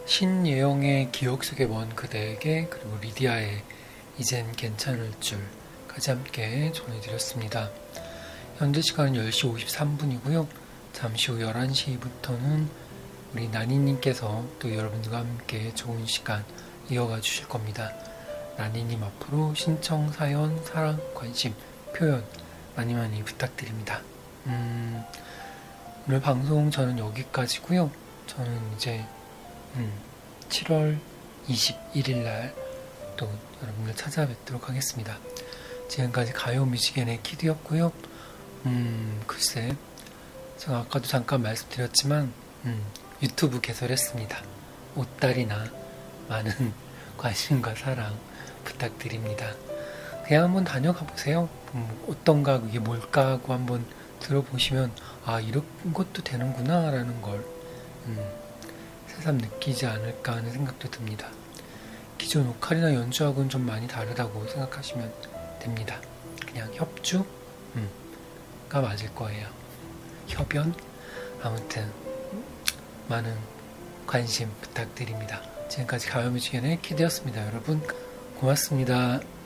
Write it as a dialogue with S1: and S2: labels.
S1: 신예영의 기억 속의 먼 그대에게, 그리고 리디아의 이젠 괜찮을 줄까지 함께 전해드렸습니다. 현재 시간은 10시 53분이고요. 잠시 후 11시부터는 우리 나니님께서 또 여러분들과 함께 좋은 시간 이어가 주실 겁니다. 나니님 앞으로 신청, 사연, 사랑, 관심, 표현 많이 많이 부탁드립니다. 오늘 방송 저는 여기까지고요. 저는 이제 7월 21일 날 또 여러분들 찾아뵙도록 하겠습니다. 지금까지 가요뮤직앤의 키드였고요. 글쎄, 제가 아까도 잠깐 말씀드렸지만 유튜브 개설했습니다. 옷다리나 많은 관심과 사랑 부탁드립니다. 그냥 한번 다녀가 보세요. 어떤가, 그게 뭘까 하고 한번 들어보시면 아, 이런 것도 되는구나 라는 걸 새삼 느끼지 않을까 하는 생각도 듭니다. 기존 오카리나 연주하고는 좀 많이 다르다고 생각하시면 됩니다. 그냥 협주가 맞을 거예요. 협연? 아무튼 많은 관심 부탁드립니다. 지금까지 가요뮤직앤의 키드였습니다. 여러분 고맙습니다.